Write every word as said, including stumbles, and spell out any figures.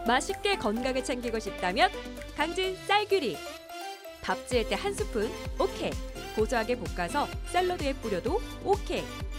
맛있게 건강을 챙기고 싶다면 강진 쌀귀리. 밥 지을 때 한 스푼 오케이. 고소하게 볶아서 샐러드에 뿌려도 오케이.